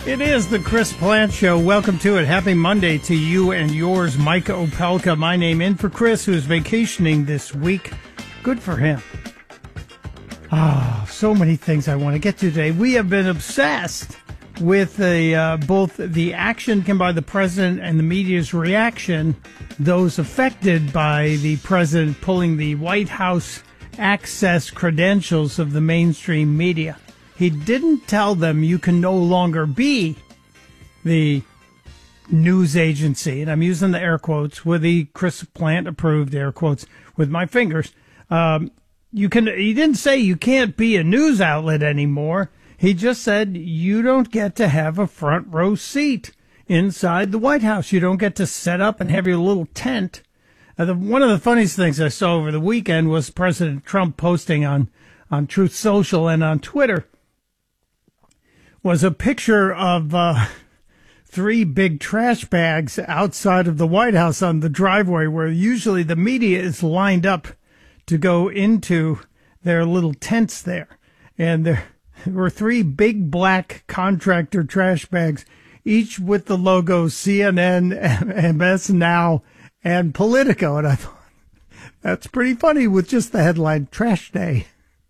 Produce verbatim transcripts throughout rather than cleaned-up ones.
It is the Chris Plante Show. Welcome to it. Happy Monday to you and yours, Mike Opelka. My name in for Chris, who's vacationing this week. Good for him. Ah, so many things I want to get to today. We have been obsessed with the, uh, both the action taken by the president and the media's reaction, those affected by the president pulling the White House access credentials of the mainstream media. He didn't tell them you can no longer be the news agency, and I'm using the air quotes with the Chris Plante approved air quotes with my fingers. Um, you can. He didn't say you can't be a news outlet anymore. He just said you don't get to have a front row seat inside the White House. You don't get to set up and have your little tent. Uh, the, one of the funniest things I saw over the weekend was President Trump posting on, on Truth Social and on Twitter was a picture of uh, three big trash bags outside of the White House on the driveway where usually the media is lined up to go into their little tents there. And there were three big black contractor trash bags, each with the logo C N N, M S Now, and Politico. And I thought, that's pretty funny with just the headline, Trash Day.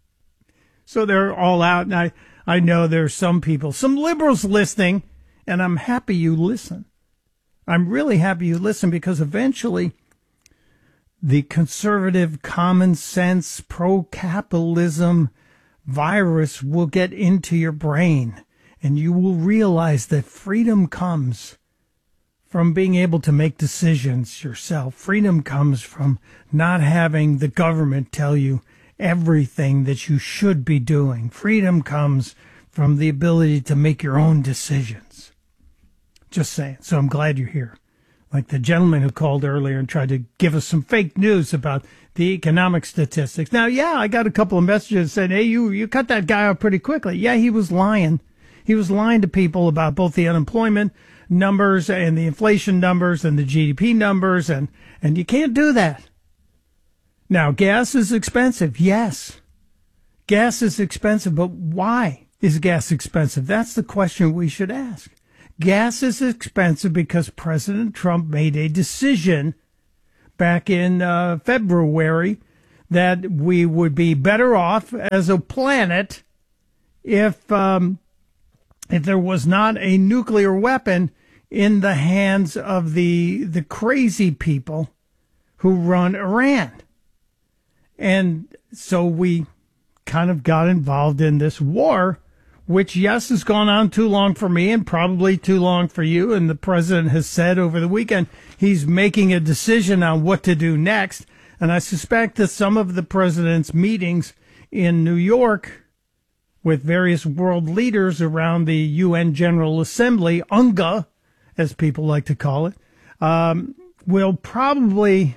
So they're all out, and I... I know there's some people, some liberals listening, and I'm happy you listen. I'm really happy you listen because eventually the conservative, common sense, pro-capitalism virus will get into your brain, and you will realize that freedom comes from being able to make decisions yourself. Freedom comes from not having the government tell you everything that you should be doing. Freedom comes from the ability to make your own decisions. Just saying. So I'm glad you're here. Like the gentleman who called earlier and tried to give us some fake news about the economic statistics. Now, yeah, I got a couple of messages saying, hey, you, you cut that guy out pretty quickly. Yeah, he was lying. He was lying to people about both the unemployment numbers and the inflation numbers and the G D P numbers, and, and you can't do that. Now, gas is expensive. Yes. Gas is expensive, but why is gas expensive? That's the question we should ask. Gas is expensive because President Trump made a decision back in uh, February that we would be better off as a planet if um, if there was not a nuclear weapon in the hands of the the crazy people who run Iran. And so we kind of got involved in this war, which, yes, has gone on too long for me and probably too long for you. And the president has said over the weekend he's making a decision on what to do next. And I suspect that some of the president's meetings in New York with various world leaders around the U N General Assembly, UNGA, as people like to call it, um, will probably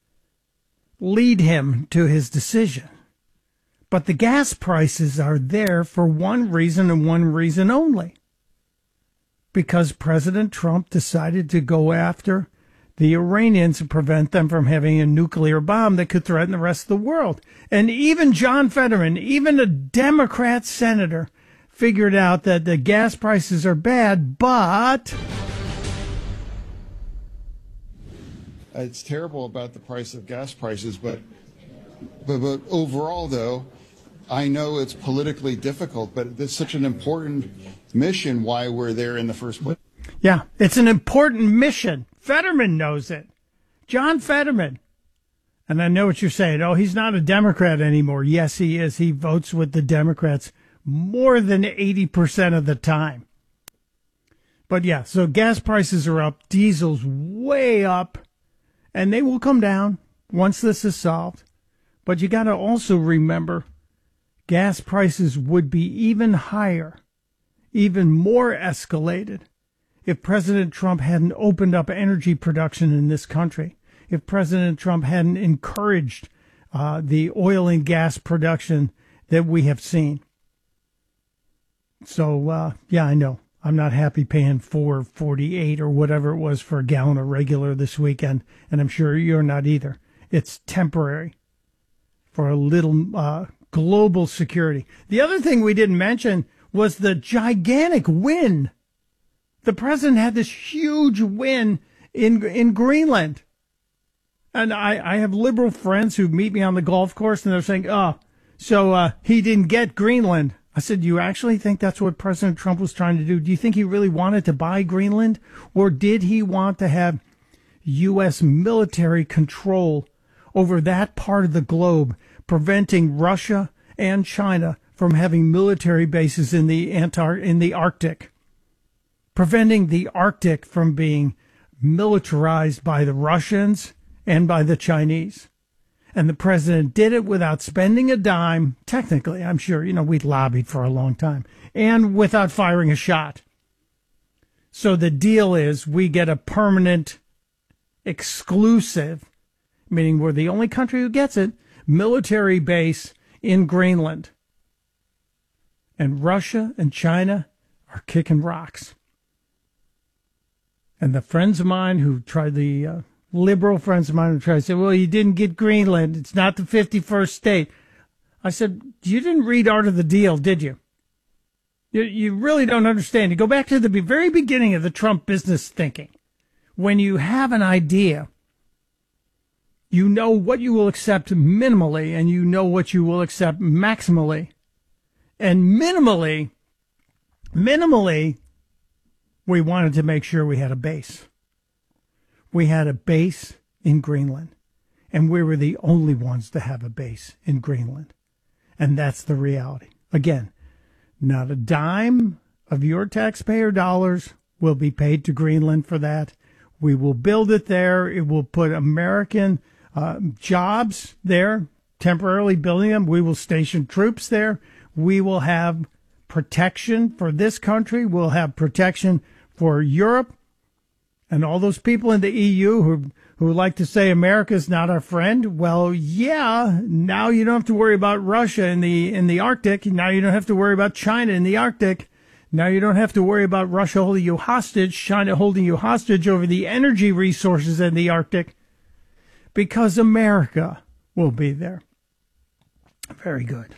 lead him to his decision. But the gas prices are there for one reason and one reason only. Because President Trump decided to go after the Iranians to prevent them from having a nuclear bomb that could threaten the rest of the world. And even John Fetterman, even a Democrat senator, figured out that the gas prices are bad, but it's terrible about the price of gas prices, but, but but overall, though, I know it's politically difficult, but it's such an important mission why we're there in the first place. Yeah, it's an important mission. Fetterman knows it. John Fetterman. And I know what you're saying. Oh, he's not a Democrat anymore. Yes, he is. He votes with the Democrats more than eighty percent of the time. But yeah, so gas prices are up. Diesel's way up. And they will come down once this is solved. But you got to also remember, gas prices would be even higher, even more escalated, if President Trump hadn't opened up energy production in this country, if President Trump hadn't encouraged uh, the oil and gas production that we have seen. So, uh, yeah, I know. I'm not happy paying four forty-eight or whatever it was for a gallon of regular this weekend, and I'm sure you're not either. It's temporary for a little uh, global security. The other thing we didn't mention was the gigantic win The president had this huge win in in Greenland. And I, I have liberal friends who meet me on the golf course, and they're saying, oh, so uh, he didn't get Greenland. I said, you actually think that's what President Trump was trying to do? Do you think he really wanted to buy Greenland? Or did he want to have U S military control over that part of the globe, preventing Russia and China from having military bases in the Antar- in the Arctic, preventing the Arctic from being militarized by the Russians and by the Chinese? And the president did it without spending a dime. Technically, I'm sure, you know, we'd lobbied for a long time, and without firing a shot. So the deal is we get a permanent, exclusive, meaning we're the only country who gets it, military base in Greenland. And Russia and China are kicking rocks. And the friends of mine who tried the... Uh, liberal friends of mine who try to say, well, you didn't get Greenland. It's not the fifty-first state. I said, you didn't read Art of the Deal, did you? You, you really don't understand. You go back to the very beginning of the Trump business thinking. When you have an idea, you know what you will accept minimally, and you know what you will accept maximally. And minimally, minimally, we wanted to make sure we had a base. We had a base in Greenland, and we were the only ones to have a base in Greenland. And that's the reality. Again, not a dime of your taxpayer dollars will be paid to Greenland for that. We will build it there. It will put American uh, jobs there, temporarily building them. We will station troops there. We will have protection for this country. We'll have protection for Europe. And all those people in the E U who who like to say America's not our friend, well, yeah, now you don't have to worry about Russia in the in the Arctic. Now you don't have to worry about China in the Arctic. Now you don't have to worry about Russia holding you hostage, China holding you hostage over the energy resources in the Arctic, because America will be there. Very good.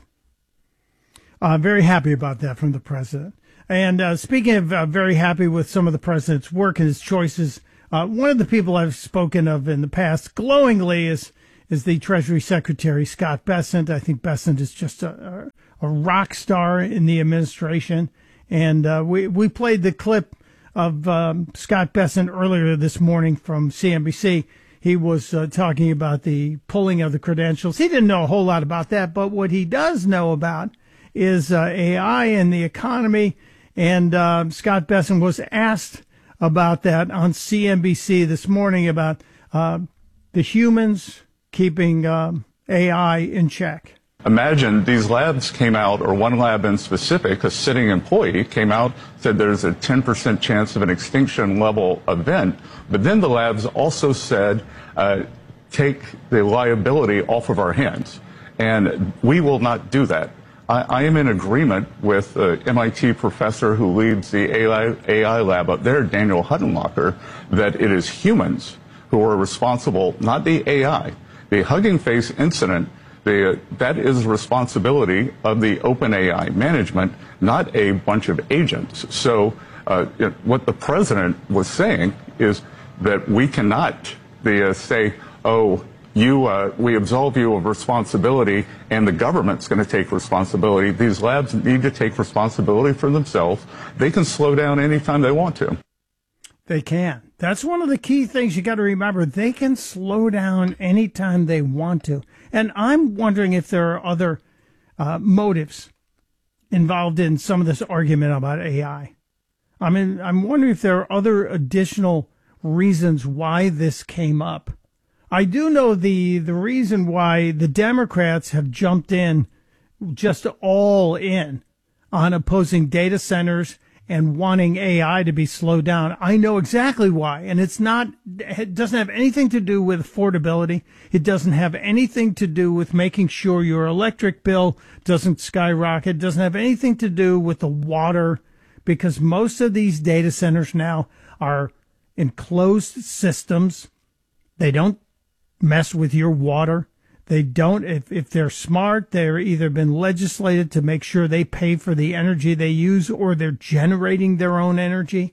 Uh, very happy about that from the president. And uh, speaking of uh, very happy with some of the president's work and his choices, uh, one of the people I've spoken of in the past glowingly is is the Treasury Secretary, Scott Bessent. I think Bessent is just a, a rock star in the administration. And uh, we, we played the clip of um, Scott Bessent earlier this morning from C N B C. He was uh, talking about the pulling of the credentials. He didn't know a whole lot about that, but what he does know about is uh, A I and the economy. And uh, Scott Bessent was asked about that on C N B C this morning, about uh, the humans keeping um, A I in check. Imagine these labs came out, or one lab in specific, a sitting employee came out, said there's a ten percent chance of an extinction level event, but then the labs also said, uh, take the liability off of our hands. And we will not do that. I, I am in agreement with the M I T professor who leads the A I, A I lab up there, Daniel Huttenlocher, that it is humans who are responsible, not the A I. The Hugging Face incident, the, that is responsibility of the OpenAI management, not a bunch of agents. So uh, it, what the president was saying is that we cannot the, uh, say, oh, You, uh, we absolve you of responsibility, and the government's going to take responsibility. These labs need to take responsibility for themselves. They can slow down anytime they want to. They can. That's one of the key things you got to remember. They can slow down anytime they want to. And I'm wondering if there are other uh, motives involved in some of this argument about A I. I mean, I'm wondering if there are other additional reasons why this came up. I do know the, the reason why the Democrats have jumped in, just all in, on opposing data centers and wanting A I to be slowed down. I know exactly why. And it's not, it doesn't have anything to do with affordability. It doesn't have anything to do with making sure your electric bill doesn't skyrocket. It doesn't have anything to do with the water, because most of these data centers now are enclosed systems. They don't mess with your water. They don't, if, if they're smart, they're either been legislated to make sure they pay for the energy they use, or they're generating their own energy.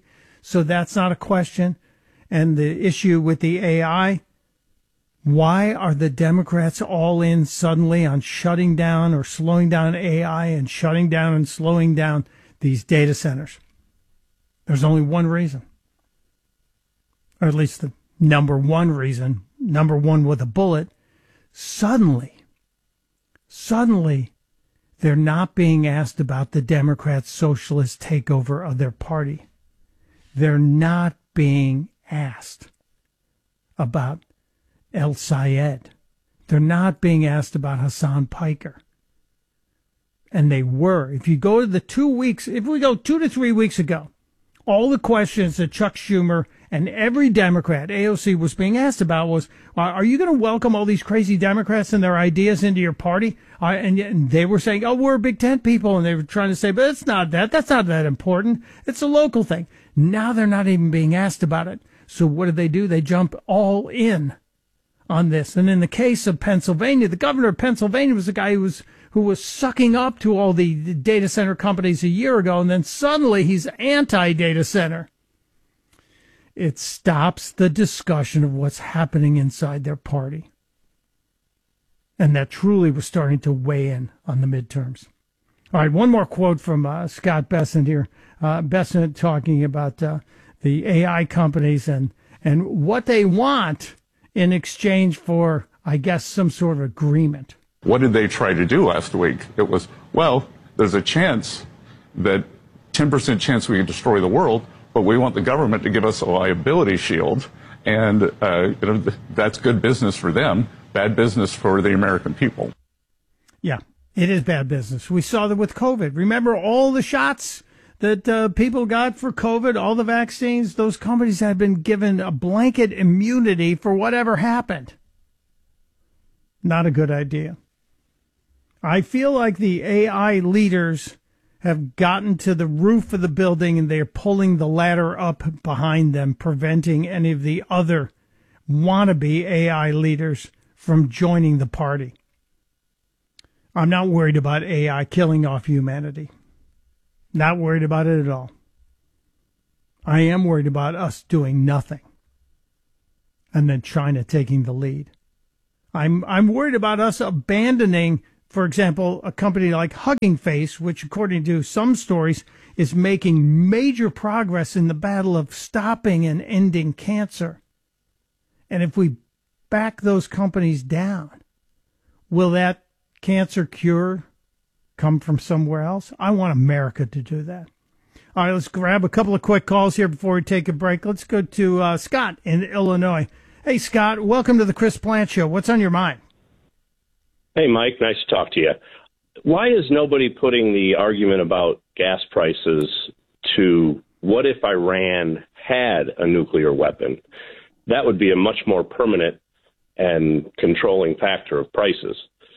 So that's not a question. And the issue with the A I, why are the Democrats all in suddenly on shutting down or slowing down A I and shutting down and slowing down these data centers? There's only one reason, or at least the number one reason, number one with a bullet. Suddenly, suddenly, they're not being asked about the Democrats' socialist takeover of their party. They're not being asked about El Sayed. They're not being asked about Hassan Piker. And they were. If you go to the two weeks, if we go two to three weeks ago, all the questions that Chuck Schumer and every Democrat, A O C, was being asked about was, are you going to welcome all these crazy Democrats and their ideas into your party? Uh, and, and they were saying, oh, we're Big Tent people. And they were trying to say, but it's not that. That's not that important. It's a local thing. Now they're not even being asked about it. So what do they do? They jump all in on this. And in the case of Pennsylvania, the governor of Pennsylvania was the guy who was who was sucking up to all the data center companies a year ago, and then suddenly he's anti-data center. It stops the discussion of what's happening inside their party. And that truly was starting to weigh in on the midterms. All right, one more quote from uh, Scott Bessent here. Uh, Bessent talking about uh, the A I companies and, and what they want in exchange for, I guess, some sort of agreement. What did they try to do last week? It was, well, there's a chance that ten percent chance we can destroy the world, but we want the government to give us a liability shield. And uh, you know, that's good business for them, bad business for the American people. Yeah, it is bad business. We saw that with COVID. Remember all the shots that uh, people got for COVID, all the vaccines? Those companies had been given a blanket immunity for whatever happened. Not a good idea. I feel like the A I leaders have gotten to the roof of the building and they're pulling the ladder up behind them, preventing any of the other wannabe A I leaders from joining the party. I'm not worried about A I killing off humanity. Not worried about it at all. I am worried about us doing nothing and then China taking the lead. I'm I'm worried about us abandoning, for example, a company like Hugging Face, which according to some stories is making major progress in the battle of stopping and ending cancer. And if we back those companies down, will that cancer cure come from somewhere else? I want America to do that. All right, let's grab a couple of quick calls here before we take a break. Let's go to uh, Scott in Illinois. Hey, Scott, welcome to the Chris Plante Show. What's on your mind? Hey, Mike, nice to talk to you. Why is nobody putting the argument about gas prices to what if Iran had a nuclear weapon? That would be a much more permanent and controlling factor of prices.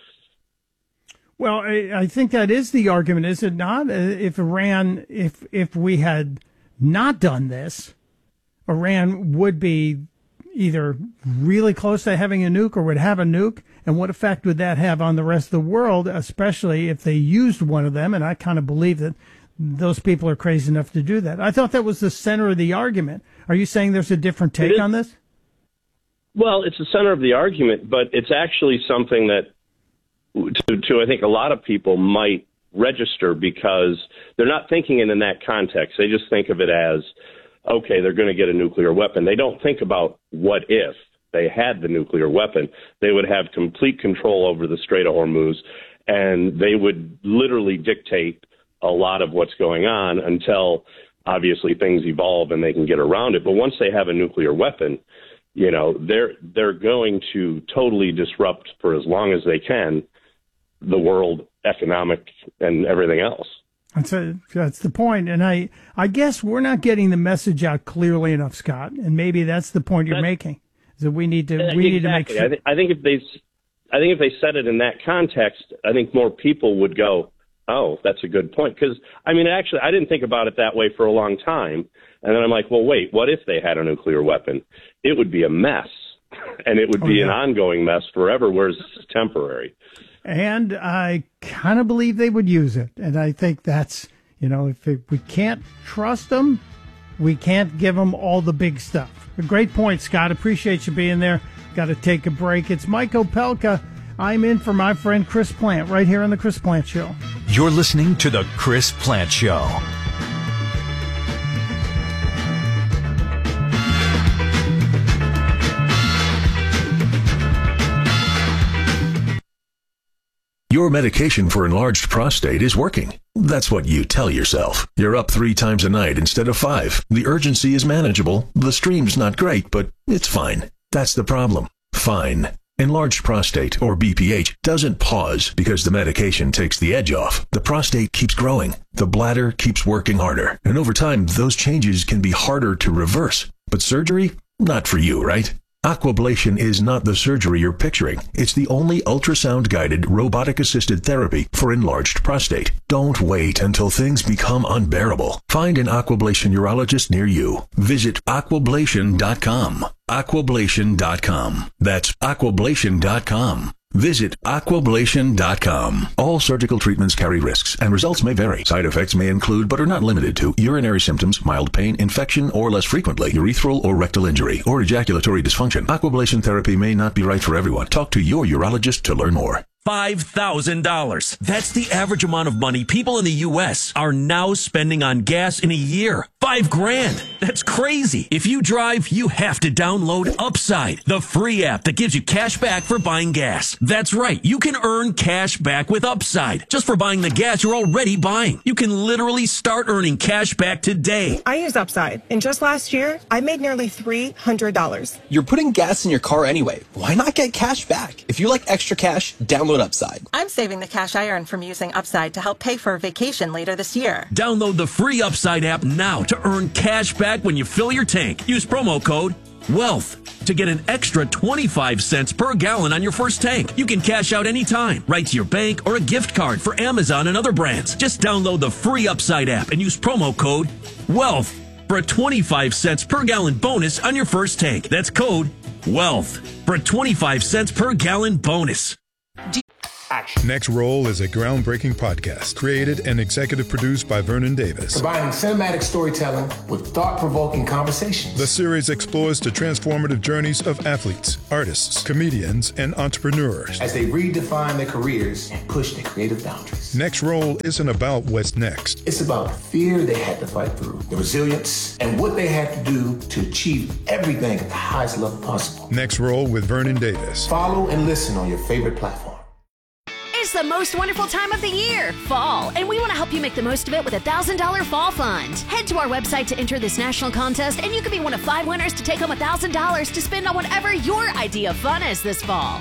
Well, I, I think that is the argument, is it not? If Iran, if if we had not done this, Iran would be either really close to having a nuke or would have a nuke. And what effect would that have on the rest of the world, especially if they used one of them? And I kind of believe that those people are crazy enough to do that. I thought that was the center of the argument. Are you saying there's a different take on this? Well, it's the center of the argument, but it's actually something that, to, to I think a lot of people might register because they're not thinking it in that context. They just think of it as, okay, they're going to get a nuclear weapon. They don't think about what if they had the nuclear weapon. They would have complete control over the Strait of Hormuz, and they would literally dictate a lot of what's going on until, obviously, things evolve and they can get around it. But once they have a nuclear weapon, you know, they're they're going to totally disrupt for as long as they can the world economic and everything else. That's, a, that's the point. And I, I guess we're not getting the message out clearly enough, Scott. And maybe that's the point you're that's, making, is that we need to, we exactly. need to make sure. I, th- I think if they, I think if they said it in that context, I think more people would go, oh, that's a good point. Because, I mean, actually, I didn't think about it that way for a long time. And then I'm like, well, wait, what if they had a nuclear weapon? It would be a mess. And it would be oh, yeah. an ongoing mess forever, whereas this is temporary. And I kind of believe they would use it. And I think that's, you know, if it, we can't trust them, We can't give them all the big stuff. A great point, Scott. Appreciate you being there. Got to take a break. It's Mike Opelka. I'm in for my friend Chris Plant right here on The Chris Plant Show. You're listening to The Chris Plant Show. Your medication for enlarged prostate is working. That's what you tell yourself. You're up three times a night instead of five. The urgency is manageable. The stream's not great, but it's fine. That's the problem. Fine. Enlarged prostate, or B P H, doesn't pause because the medication takes the edge off. The prostate keeps growing. The bladder keeps working harder. And over time, those changes can be harder to reverse. But surgery? Not for you, right? Aquablation is not the surgery you're picturing. It's the only ultrasound-guided, robotic-assisted therapy for enlarged prostate. Don't wait until things become unbearable. Find an Aquablation urologist near you. Visit aquablation dot com. aquablation dot com. That's aquablation dot com. Visit aquablation dot com. All surgical treatments carry risks, and results may vary. Side effects may include, but are not limited to, urinary symptoms, mild pain, infection, or less frequently, urethral or rectal injury, or ejaculatory dysfunction. Aquablation therapy may not be right for everyone. Talk to your urologist to learn more. five thousand dollars. That's the average amount of money people in the U S are now spending on gas in a year. Five grand. That's crazy. If you drive, you have to download Upside, the free app that gives you cash back for buying gas. That's right. You can earn cash back with Upside just for buying the gas you're already buying. You can literally start earning cash back today. I use Upside, and just last year, I made nearly three hundred dollars. You're putting gas in your car anyway. Why not get cash back? If you like extra cash, download Upside. I'm saving the cash I earn from using Upside to help pay for a vacation later this year. Download the free Upside app now to earn cash back when you fill your tank. Use promo code WEALTH to get an extra twenty-five cents per gallon on your first tank. You can cash out anytime, right to your bank or a gift card for Amazon and other brands. Just download the free Upside app and use promo code WEALTH for a twenty-five cents per gallon bonus on your first tank. That's code WEALTH for a twenty-five cents per gallon bonus. Next Roll is a groundbreaking podcast created and executive produced by Vernon Davis. Combining cinematic storytelling with thought-provoking conversations. The series explores the transformative journeys of athletes, artists, comedians, and entrepreneurs as they redefine their careers and push their creative boundaries. Next Roll isn't about what's next. It's about the fear they had to fight through, the resilience, and what they had to do to achieve everything at the highest level possible. Next Roll with Vernon Davis. Follow and listen on your favorite platform. It's the most wonderful time of the year, fall, and we want to help you make the most of it with a one thousand dollars Fall Fund. Head to our website to enter this national contest, and you could be one of five winners to take home one thousand dollars to spend on whatever your idea of fun is this fall.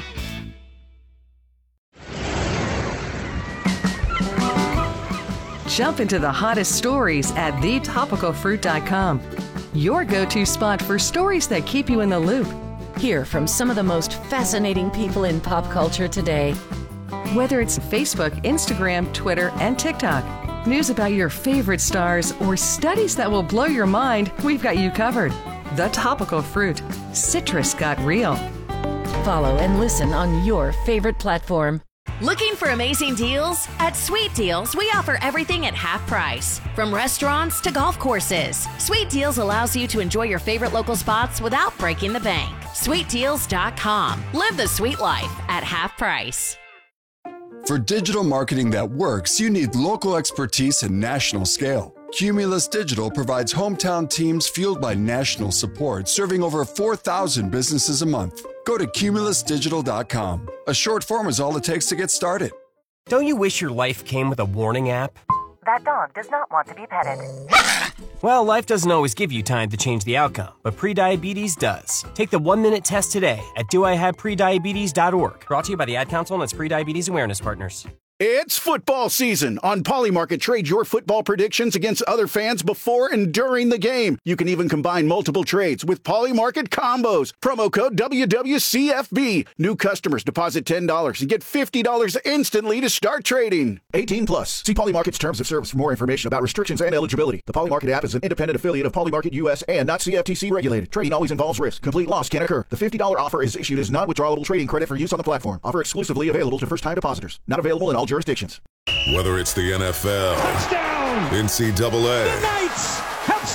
Jump into the hottest stories at the topical fruit dot com, your go-to spot for stories that keep you in the loop. Hear from some of the most fascinating people in pop culture today. Whether it's Facebook, Instagram, Twitter, and TikTok, news about your favorite stars, or studies that will blow your mind, we've got you covered. The Topical Fruit. Citrus got real. Follow and listen on your favorite platform. Looking for amazing deals? At Sweet Deals, we offer everything at half price. From restaurants to golf courses, Sweet Deals allows you to enjoy your favorite local spots without breaking the bank. sweet deals dot com. Live the sweet life at half price. For digital marketing that works, you need local expertise and national scale. Cumulus Digital provides hometown teams fueled by national support, serving over four thousand businesses a month. Go to cumulus digital dot com. A short form is all it takes to get started. Don't you wish your life came with a warning app? That dog does not want to be petted. Well, life doesn't always give you time to change the outcome, but prediabetes does. Take the one-minute test today at do I have prediabetes dot org. Brought to you by the Ad Council and its Prediabetes Awareness Partners. It's football season. On Polymarket, trade your football predictions against other fans before and during the game. You can even combine multiple trades with Polymarket combos. Promo code W W C F B. New customers deposit ten dollars and get fifty dollars instantly to start trading. eighteen plus. See Polymarket's terms of service for more information about restrictions and eligibility. The Polymarket app is an independent affiliate of Polymarket U S and not C F T C regulated. Trading always involves risk. Complete loss can occur. The fifty dollars offer is issued as non-withdrawable trading credit for use on the platform. Offer exclusively available to first-time depositors. Not available in all jurisdictions. Whether it's the N F L, touchdown, N C double A, the Knights have slain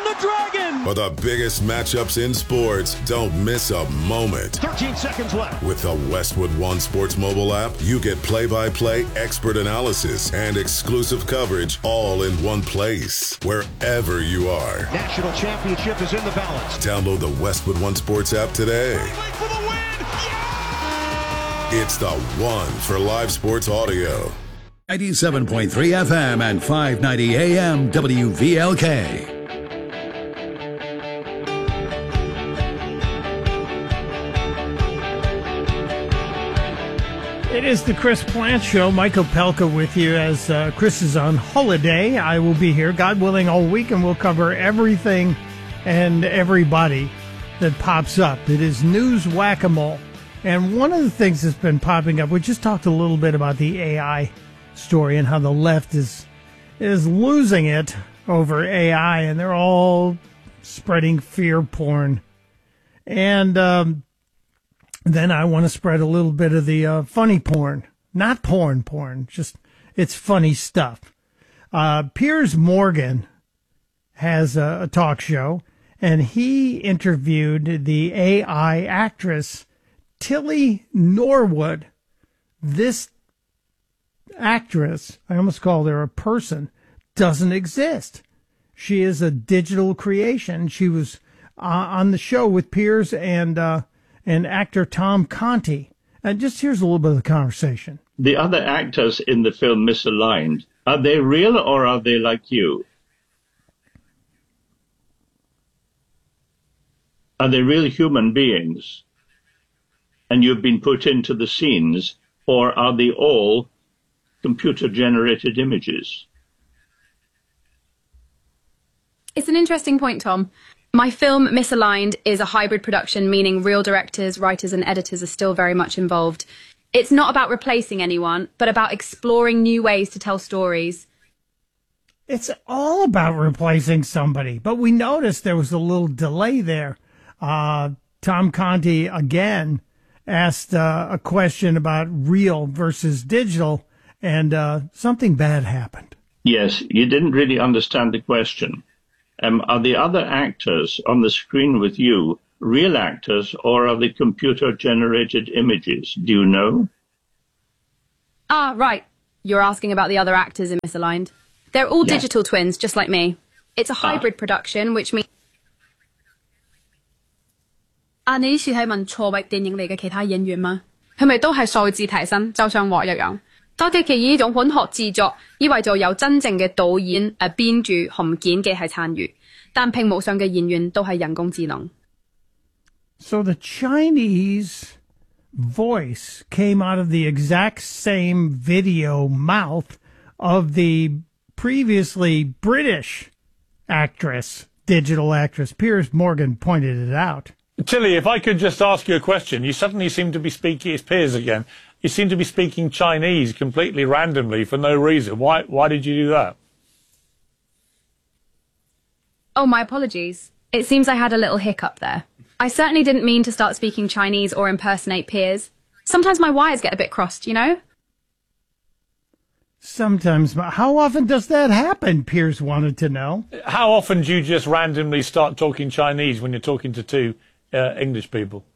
the Dragon! For the biggest matchups in sports, don't miss a moment. thirteen seconds left. With the Westwood One Sports mobile app, you get play-by-play expert analysis and exclusive coverage all in one place, wherever you are. National championship is in the balance. Download the Westwood One Sports app today. For the win! Yeah! It's the one for live sports audio. ninety-seven point three F M and five ninety A M W V L K. It is the Chris Plant Show. Michael Pelka with you as uh, Chris is on holiday. I will be here, God willing, all week, and we'll cover everything and everybody that pops up. It is news whack-a-mole. And one of the things that's been popping up, we just talked a little bit about the A I story and how the left is is losing it over A I, and they're all spreading fear porn. And um, then I want to spread a little bit of the uh, funny porn. Not porn porn, just it's funny stuff. Uh, Piers Morgan has a, a talk show, and he interviewed the A I actress Tilly Norwood. This actress, I almost called her a person, doesn't exist. She is a digital creation. She was uh, on the show with Piers and uh, and actor Tom Conti. And just here's a little bit of the conversation. The other actors in the film Misaligned, are they real or are they like you? Are they real human beings? And you've been put into the scenes, or are they all computer-generated images? It's an interesting point, Tom. My film, Misaligned, is a hybrid production, meaning real directors, writers and editors are still very much involved. It's not about replacing anyone, but about exploring new ways to tell stories. It's all about replacing somebody, but we noticed there was a little delay there. Uh, Tom Conti, again, asked uh, a question about real versus digital, and uh, something bad happened. Yes, you didn't really understand the question. Um, are the other actors on the screen with you real actors, or are they computer-generated images? Do you know? Ah, right. You're asking about the other actors in Misaligned. They're all Yeah. digital twins, just like me. It's a hybrid production, which means... 啊，你呢次係問錯域電影嚟嘅其他演員嗎？係咪都係數字提升，就像我一樣？多嘅其呢種混合製作，意味著有真正嘅導演、誒編劇同剪嘅係參與，但屏幕上嘅演員都係人工智能。 So the Chinese voice came out of the exact same video mouth of the previously British actress, digital actress. Piers Morgan pointed it out. Tilly, if I could just ask you a question. You suddenly seem to be speaking, it's Piers again, you seem to be speaking Chinese completely randomly for no reason. Why, why did you do that? Oh, my apologies. It seems I had a little hiccup there. I certainly didn't mean to start speaking Chinese or impersonate Piers. Sometimes my wires get a bit crossed, you know? Sometimes. How often does that happen? Piers wanted to know. How often do you just randomly start talking Chinese when you're talking to two uh, English people?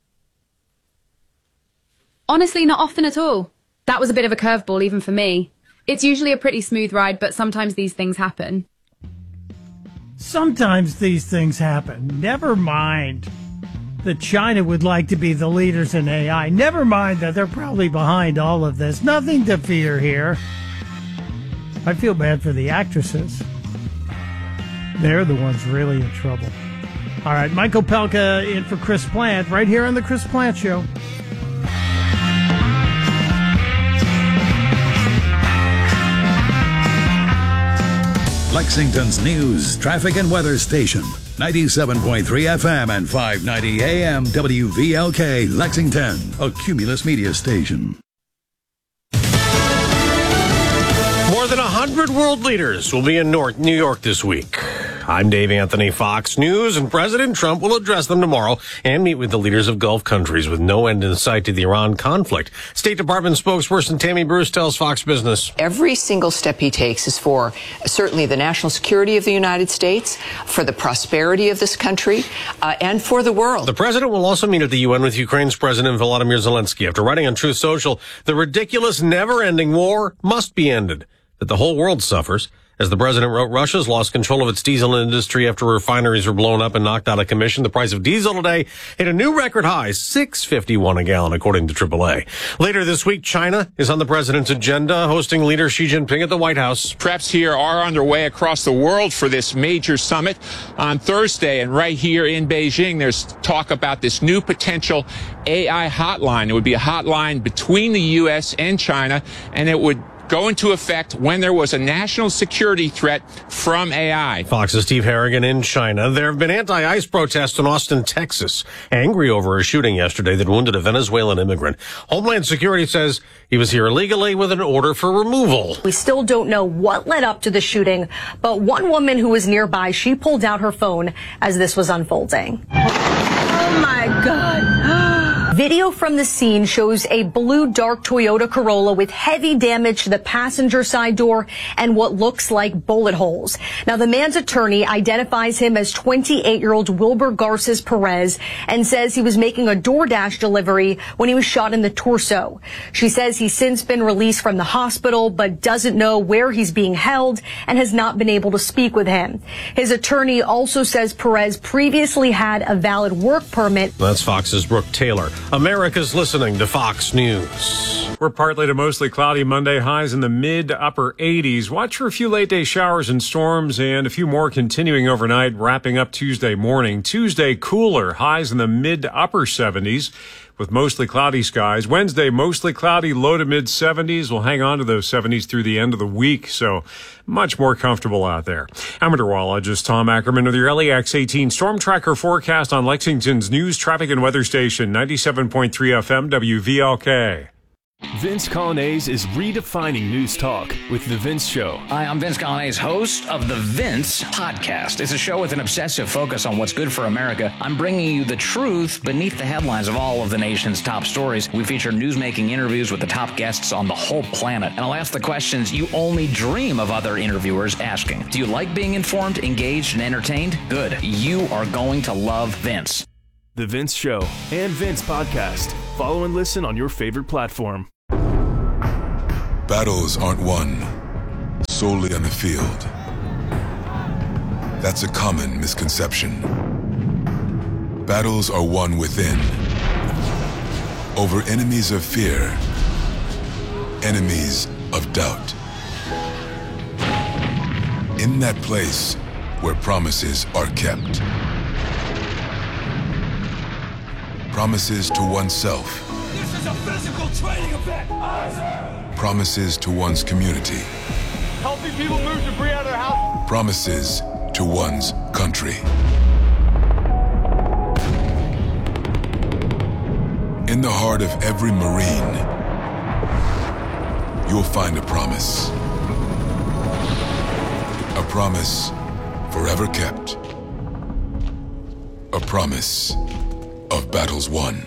Honestly, not often at all. That was a bit of a curveball even for me. It's usually a pretty smooth ride, but sometimes these things happen. Sometimes these things happen. Never mind that China would like to be the leaders in A I. Never mind that they're probably behind all of this. Nothing to fear here. I feel bad for the actresses. They're the ones really in trouble. All right, Michael Pelka in for Chris Plant, right here on The Chris Plant Show. Lexington's news, traffic, and weather station. ninety-seven point three F M and five ninety A M W V L K, Lexington, a Cumulus media station. More than one hundred world leaders will be in North New York this week. I'm Dave Anthony, Fox News, and President Trump will address them tomorrow and meet with the leaders of Gulf countries with no end in sight to the Iran conflict. State Department spokesperson Tammy Bruce tells Fox Business. Every single step he takes is for certainly the national security of the United States, for the prosperity of this country, uh, and for the world. The president will also meet at the U N with Ukraine's President Volodymyr Zelensky after writing on Truth Social, the ridiculous, never-ending war must be ended, that the whole world suffers. As the president wrote, Russia's lost control of its diesel industry after refineries were blown up and knocked out of commission. The price of diesel today hit a new record high, six fifty-one a gallon, according to triple A. Later this week, China is on the president's agenda, hosting leader Xi Jinping at the White House. Preps here are underway across the world for this major summit on Thursday. And right here in Beijing, there's talk about this new potential A I hotline. It would be a hotline between the U S and China, and it would go into effect when there was a national security threat from A I. Fox's Steve Harrigan in China. There have been anti-ICE protests in Austin, Texas, angry over a shooting yesterday that wounded a Venezuelan immigrant. Homeland Security says he was here illegally with an order for removal. We still don't know what led up to the shooting, but one woman who was nearby, she pulled out her phone as this was unfolding. Oh my God. Video from the scene shows a blue dark Toyota Corolla with heavy damage to the passenger side door and what looks like bullet holes. Now, the man's attorney identifies him as twenty-eight-year-old Wilbur Garces Perez and says he was making a DoorDash delivery when he was shot in the torso. She says he's since been released from the hospital but doesn't know where he's being held and has not been able to speak with him. His attorney also says Perez previously had a valid work permit. That's Fox's Brooke Taylor. America's listening to Fox News. We're partly to mostly cloudy Monday, highs in the mid to upper eighties. Watch for a few late day showers and storms and a few more continuing overnight, wrapping up Tuesday morning. Tuesday cooler, highs in the mid to upper seventies with mostly cloudy skies. Wednesday, mostly cloudy, low to mid seventies. We'll hang on to those seventies through the end of the week, so much more comfortable out there. I'm meteorologist Tom Ackerman with your L E X eighteen Storm Tracker forecast on Lexington's news, traffic, and weather station, ninety-seven point three F M W V L K. Vince Colonnese is redefining news talk with The Vince Show. Hi, I'm Vince Colonnese, host of The Vince Podcast. It's a show with an obsessive focus on what's good for America. I'm bringing you the truth beneath the headlines of all of the nation's top stories. We feature news-making interviews with the top guests on the whole planet. And I'll ask the questions you only dream of other interviewers asking. Do you like being informed, engaged, and entertained? Good. You are going to love Vince. The Vince Show and Vince Podcast. Follow and listen on your favorite platform. Battles aren't won solely on the field. That's a common misconception. Battles are won within, over enemies of fear, enemies of doubt. In that place where promises are kept. Promises to oneself. This is a physical training event. Promises to one's community. Helping people move debris out of their house. Promises to one's country. In the heart of every Marine, you'll find a promise. A promise forever kept. A promise of battles won.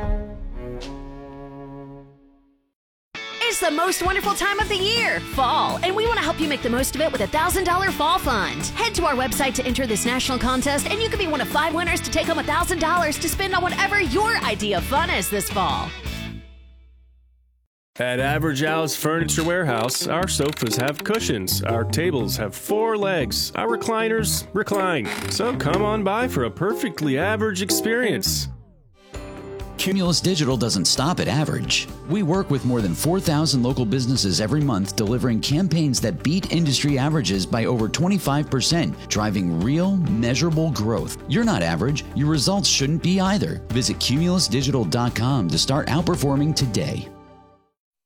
It's the most wonderful time of the year, fall, and we want to help you make the most of it with a one thousand dollars Fall Fund. Head to our website to enter this national contest, and you could be one of five winners to take home one thousand dollars to spend on whatever your idea of fun is this fall. At Average Al's Furniture Warehouse, our sofas have cushions, our tables have four legs, our recliners recline. So come on by for a perfectly average experience. Cumulus Digital doesn't stop at average. We work with more than four thousand local businesses every month, delivering campaigns that beat industry averages by over twenty-five percent, driving real, measurable growth. You're not average. Your results shouldn't be either. Visit cumulus digital dot com to start outperforming today.